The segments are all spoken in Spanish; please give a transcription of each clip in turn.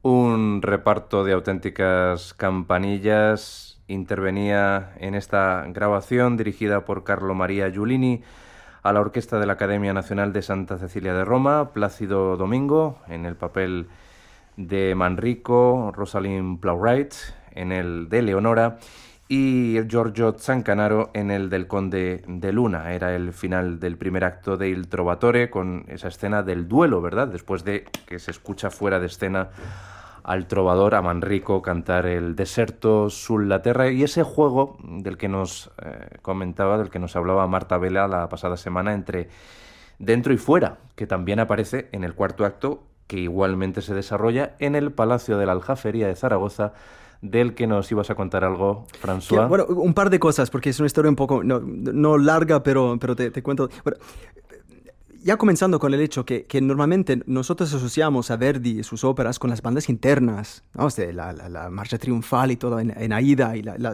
Un reparto de auténticas campanillas intervenía en esta grabación dirigida por Carlo Maria Giulini a la orquesta de la Academia Nacional de Santa Cecilia de Roma, Plácido Domingo en el papel de Manrico, Rosalind Plowright en el de Leonora y Giorgio Zancanaro en el del Conde de Luna. Era el final del primer acto de Il Trovatore con esa escena del duelo, ¿verdad? Después de que se escucha fuera de escena al trovador, a Manrico, cantar el Deserto sulla terra y ese juego del que nos comentaba, del que nos hablaba Marta Vela la pasada semana entre dentro y fuera, que también aparece en el cuarto acto, que igualmente se desarrolla en el Palacio de la Aljafería de Zaragoza, del que nos ibas a contar algo, François. Bueno, un par de cosas, porque es una historia un poco, no larga, pero te cuento. Bueno, ya comenzando con el hecho que normalmente nosotros asociamos a Verdi y sus óperas con las bandas internas, ¿no? O sea, la marcha triunfal y todo en Aida.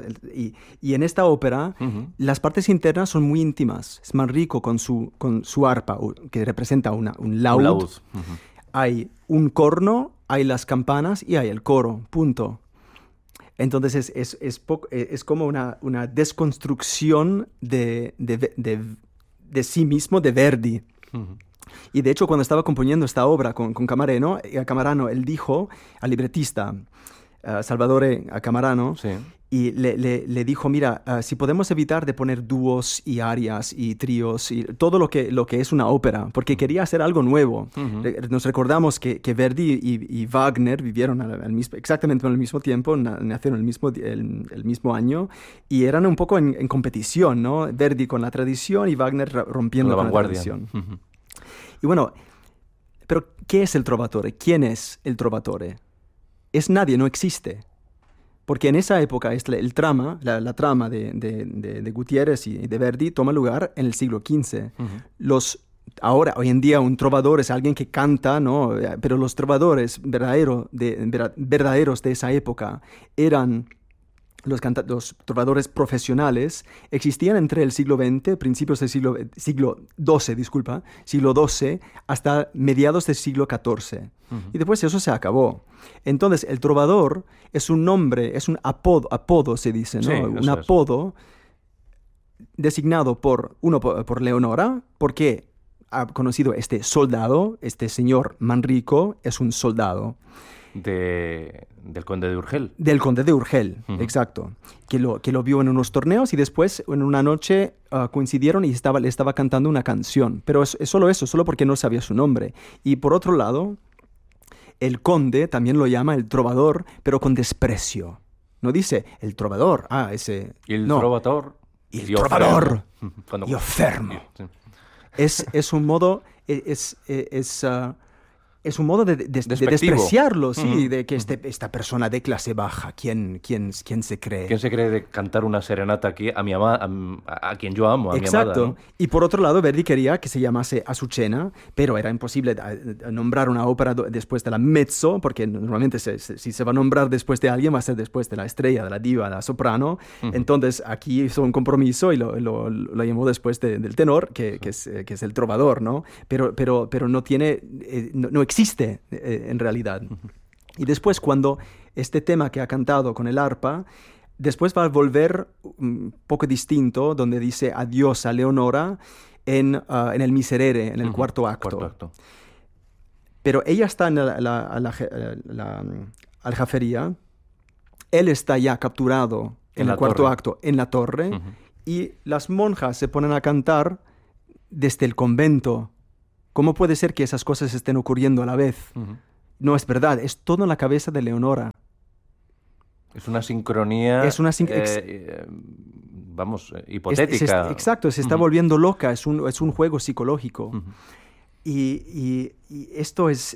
Y en esta ópera, las partes internas son muy íntimas. Es Manrico con su arpa, que representa un laúd. Un laúd. Hay un corno, hay las campanas y hay el coro, punto. Entonces es como una desconstrucción de sí mismo de Verdi. Y de hecho, cuando estaba componiendo esta obra con Camarano, él dijo al libretista, Salvatore Camarano, sí, y le dijo, mira, si podemos evitar de poner dúos y arias y tríos y todo lo que es una ópera, porque quería hacer algo nuevo. Nos recordamos que Verdi y Wagner vivieron exactamente al mismo tiempo, nacieron el mismo año, y eran un poco en competición, ¿no? Verdi con la tradición y Wagner rompiendo con la tradición. Y bueno, pero ¿qué es el Trovatore? ¿Quién es el Trovatore? Es nadie, no existe. Porque en esa época la trama de Gutiérrez y de Verdi toma lugar en el siglo XV. Hoy en día un trovador es alguien que canta, ¿no? Pero los trovadores verdaderos de esa época eran los trovadores profesionales. Existían entre el siglo XX, principios del siglo XII, hasta mediados del siglo XIV. Y después eso se acabó. Entonces, el trovador es un nombre, es un apodo se dice, ¿no? Sí, un apodo designado por Leonora, porque ha conocido este soldado, este señor Manrico, es un soldado. Del Conde de Urgel. Del Conde de Urgel, exacto. Que lo vio en unos torneos y después en una noche coincidieron y le estaba cantando una canción. Pero es solo eso, solo porque no sabía su nombre. Y por otro lado, el conde también lo llama el trovador, pero con desprecio. No dice el trovador, ese... Il trovatore. Il trovador. Io fermo. Sí. Es un modo... Es un modo de despreciarlo, sí, de que esta persona de clase baja, ¿quién se cree? ¿Quién se cree de cantar una serenata aquí a mi amada, a quien yo amo, a mi amada? Exacto. ¿No? Y por otro lado, Verdi quería que se llamase Azucena, pero era imposible nombrar una ópera después de la mezzo, porque normalmente si se va a nombrar después de alguien, va a ser después de la estrella, de la diva, de la soprano. Entonces aquí hizo un compromiso y lo llamó después del tenor, que es el trovador, ¿no? Pero no tiene... no existe en realidad. Y después, cuando este tema que ha cantado con el arpa, después va a volver un poco distinto, donde dice adiós a Leonora en el Miserere, en el cuarto acto. Pero ella está en la aljafería, él está ya capturado en el cuarto acto, en la torre, y las monjas se ponen a cantar desde el convento. ¿Cómo puede ser que esas cosas estén ocurriendo a la vez? No es verdad, es todo en la cabeza de Leonora. Es una sincronía, hipotética. Exacto, se está volviendo loca, es un juego psicológico. Y esto es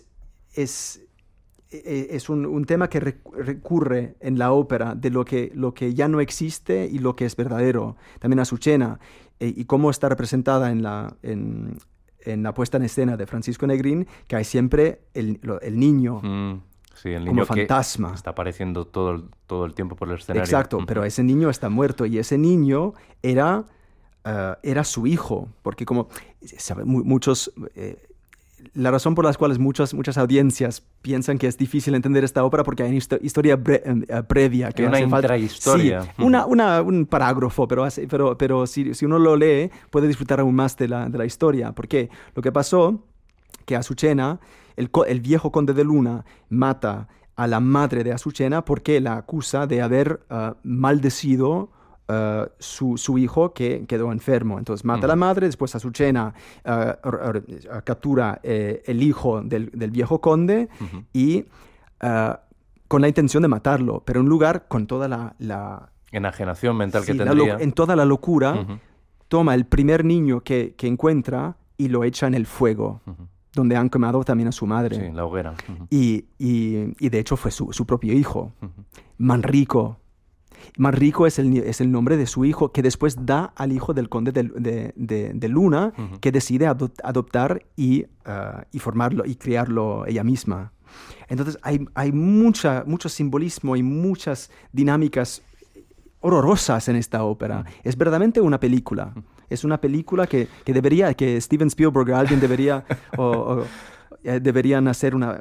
un tema que recurre en la ópera de lo que ya no existe y lo que es verdadero. También Azucena, y cómo está representada en la puesta en escena de Francisco Negrín, que hay siempre el niño, sí, el niño como fantasma. Que está apareciendo todo el tiempo por el escenario. Exacto, pero ese niño está muerto y ese niño era su hijo, porque como muchos la razón por la cual muchas audiencias piensan que es difícil entender esta ópera porque hay una historia previa. Que una intrahistoria. Sí, un parágrafo, pero si uno lo lee, puede disfrutar aún más de la historia. ¿Por qué? Lo que pasó, que Azucena, el viejo conde de Luna, mata a la madre de Azucena porque la acusa de haber maldecido su hijo que quedó enfermo. Entonces mata a la madre, después Azucena captura el hijo del viejo conde y con la intención de matarlo, pero en un lugar con toda la enajenación mental que tendría. En toda la locura, toma el primer niño que encuentra y lo echa en el fuego. Donde han quemado también a su madre. Sí, la hoguera. Y de hecho fue su propio hijo, Manrico. Manrico es el nombre de su hijo, que después da al hijo del conde de Luna, que decide adoptar y formarlo y criarlo ella misma. Entonces hay mucho simbolismo y muchas dinámicas horrorosas en esta ópera. Es verdaderamente una película. Es una película que Steven Spielberg o alguien deberían hacer una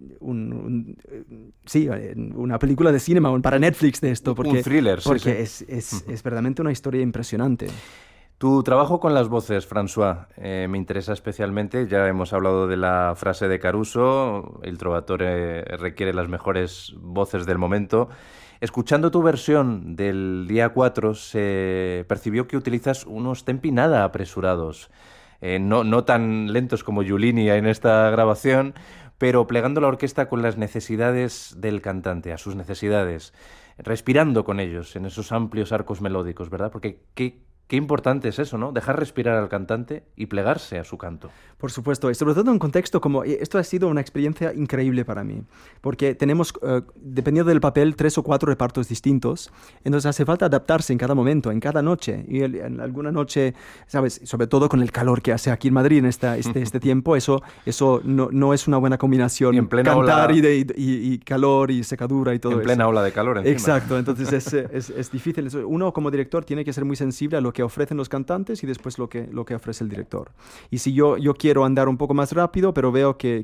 película de cine para Netflix de esto. Porque, un thriller, porque sí. Es verdaderamente una historia impresionante. Tu trabajo con las voces, François, me interesa especialmente. Ya hemos hablado de la frase de Caruso, el Trovatore requiere las mejores voces del momento. Escuchando tu versión del día 4, se percibió que utilizas unos tempi nada apresurados, no tan lentos como Giulini en esta grabación, pero plegando la orquesta con las necesidades del cantante, a sus necesidades, respirando con ellos en esos amplios arcos melódicos, ¿verdad? Porque qué importante es eso, ¿no? Dejar respirar al cantante y plegarse a su canto. Por supuesto, y sobre todo en un contexto como... Esto ha sido una experiencia increíble para mí, porque tenemos, dependiendo del papel, 3 o 4 repartos distintos, entonces hace falta adaptarse en cada momento, en cada noche, y en alguna noche, ¿sabes? Sobre todo con el calor que hace aquí en Madrid en este tiempo, eso no es una buena combinación. Y en plena cantar ola... y calor y secadura y todo eso. En plena ola de calor encima. Exacto, entonces es difícil. Uno como director tiene que ser muy sensible a lo que ofrecen los cantantes y después lo que ofrece el director. Y si yo quiero andar un poco más rápido, pero veo que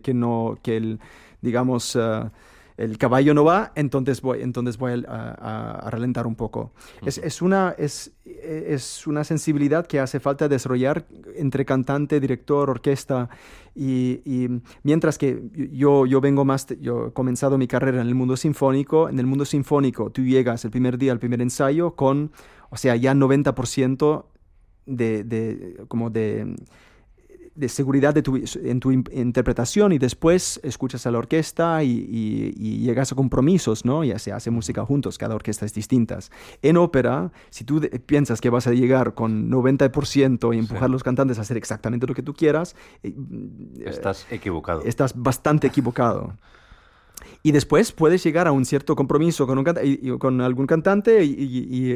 el caballo no va, entonces voy a ralentar un poco. Es una sensibilidad que hace falta desarrollar entre cantante, director, orquesta, y mientras que yo he comenzado mi carrera en el mundo sinfónico. En el mundo sinfónico tú llegas el primer día al primer ensayo con, o sea, ya 90% de seguridad en tu interpretación, y después escuchas a la orquesta y llegas a compromisos, ¿no? Ya se hace música juntos, cada orquesta es distinta. En ópera, si tú piensas que vas a llegar con 90% y empujar a los cantantes a hacer exactamente lo que tú quieras, estás equivocado. Estás bastante equivocado. Y después puedes llegar a un cierto compromiso con algún cantante y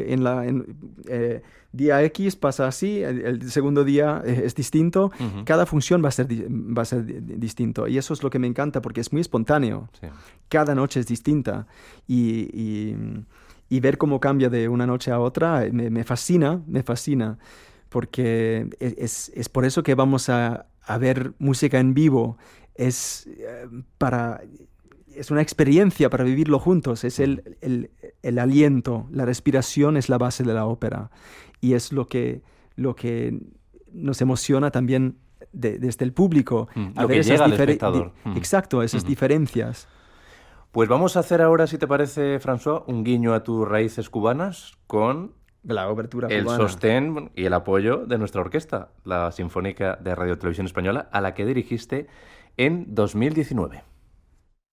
día X pasa así, el segundo día es distinto. Cada función va a ser distinto. Y eso es lo que me encanta porque es muy espontáneo. Sí. Cada noche es distinta. Y ver cómo cambia de una noche a otra me fascina. Porque es por eso que vamos a ver música en vivo. Es una experiencia para vivirlo juntos, es el aliento, la respiración es la base de la ópera, y es lo que nos emociona también desde el público. Lo que llega al espectador. Exacto, esas diferencias. Pues vamos a hacer ahora, si te parece, François, un guiño a tus raíces cubanas con la obertura el cubana, sostén y el apoyo de nuestra orquesta, la Sinfónica de Radio Televisión Española, a la que dirigiste en 2019.